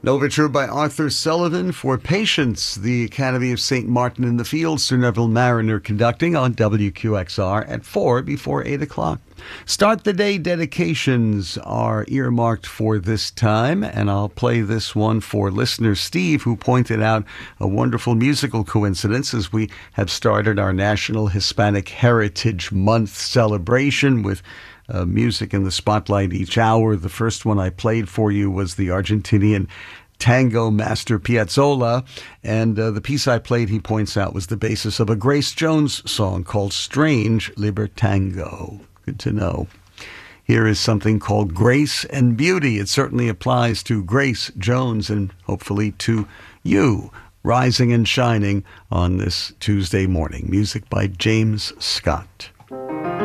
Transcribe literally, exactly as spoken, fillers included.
An overture by Arthur Sullivan for Patience, the Academy of Saint Martin in the Fields, Sir Neville Mariner conducting on W Q X R at four before eight o'clock. Start the day dedications are earmarked for this time, and I'll play this one for listener Steve, who pointed out a wonderful musical coincidence as we have started our National Hispanic Heritage Month celebration with Uh, music in the spotlight each hour. The first one I played for you was the Argentinian tango master Piazzolla, and uh, the piece I played, he points out, was the basis of a Grace Jones song called Strange Libertango. Good to know. Here is something called Grace and Beauty. It certainly applies to Grace Jones and hopefully to you, rising and shining on this Tuesday morning. Music by James Scott.